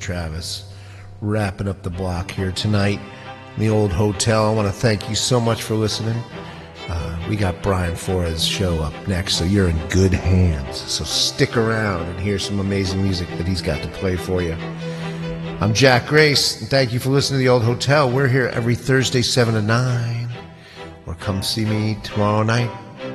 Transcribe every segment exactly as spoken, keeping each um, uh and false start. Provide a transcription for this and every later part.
Travis, wrapping up the block here tonight in the Old Hotel. I want to thank you so much for listening. Uh, we got Brian Flores' show up next, so you're in good hands. So stick around and hear some amazing music that he's got to play for you. I'm Jack Grace, and thank you for listening to the Old Hotel. We're here every Thursday, seven to nine. Or come see me tomorrow night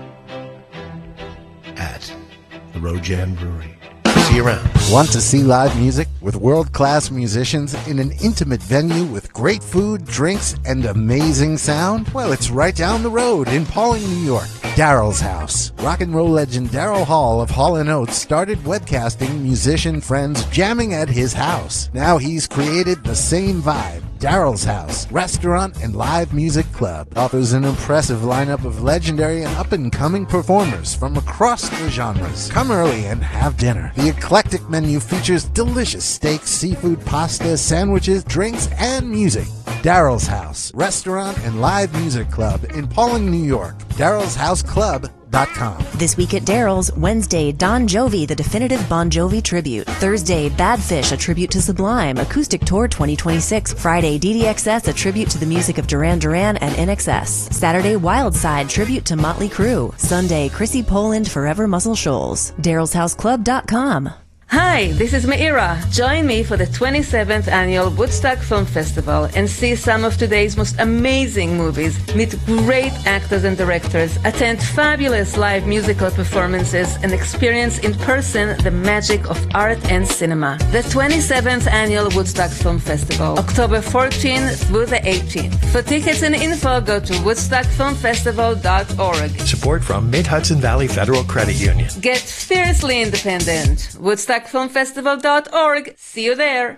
at the Road Jam Brewery. See you around. Want to see live music with world-class musicians in an intimate venue with great food, drinks, and amazing sound? Well, it's right down the road in Pawling, New York. Daryl's House. Rock and roll legend Daryl Hall of Hall and Oates started webcasting musician friends jamming at his house. Now he's created the same vibe. Daryl's House, restaurant and live music club, offers an impressive lineup of legendary and up-and-coming performers from across the genres. Come early and have dinner. The eclectic menu features delicious steaks, seafood, pasta, sandwiches, drinks, and music. Daryl's House, restaurant and live music club in Pawling, New York. Daryl's House Club. This week at Daryl's, Wednesday, Don Jovi, the definitive Bon Jovi tribute. Thursday, Bad Fish, a tribute to Sublime, Acoustic Tour twenty twenty-six. Friday, D D X S, a tribute to the music of Duran Duran and I N X S. Saturday, Wild Side, tribute to Motley Crue. Sunday, Chrissy Poland, Forever Muscle Shoals. Daryl's House Club dot com. Hi, this is Meira. Join me for the twenty-seventh Annual Woodstock Film Festival and see some of today's most amazing movies, meet great actors and directors, attend fabulous live musical performances, and experience in person the magic of art and cinema. The twenty-seventh Annual Woodstock Film Festival, October fourteenth through the eighteenth. For tickets and info, go to woodstock film festival dot org. Support from Mid-Hudson Valley Federal Credit Union. Get fiercely independent. Woodstock film festival dot org. See you there.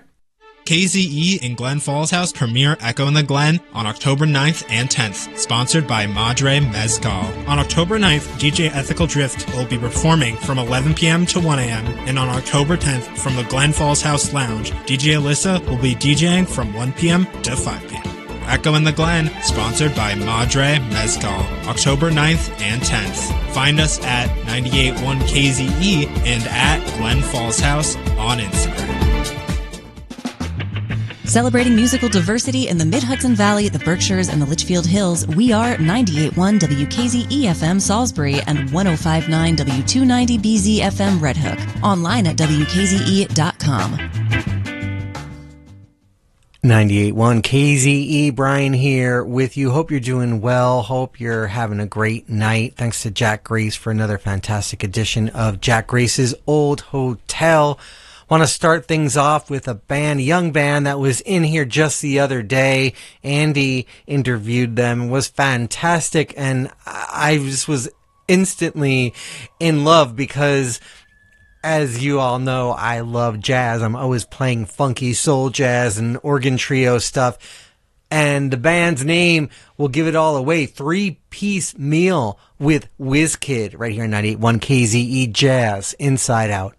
K Z E and Glen Falls House premiere Echo in the Glen on October ninth and tenth, sponsored by Madre Mezcal. On October ninth, D J Ethical Drift will be performing from eleven p.m. to one a.m., and on October tenth, from the Glen Falls House Lounge, D J Alyssa will be DJing from one p.m. to five p.m. Echo in the Glen, sponsored by Madre Mezcal, October ninth and tenth. Find us at ninety-eight point one K Z E and at Glen Falls House on Instagram. Celebrating musical diversity in the Mid-Hudson Valley, the Berkshires, and the Litchfield Hills, we are ninety-eight point one W K Z E F M Salisbury and one oh five point nine W two ninety B Z F M Red Hook. Online at W K Z E dot com. ninety-eight point one K Z E, Brian here with you. Hope you're doing well. Hope you're having a great night. Thanks to Jack Grace for another fantastic edition of Jack Grace's Old Hotel. Want to start things off with a band, a young band that was in here just the other day. Andy interviewed them. It was fantastic, and I just was instantly in love because, as you all know, I love jazz. I'm always playing funky soul jazz and organ trio stuff. And the band's name will give it all away. Three-piece meal with WizKid right here on ninety-eight point one K Z E Jazz, Inside Out.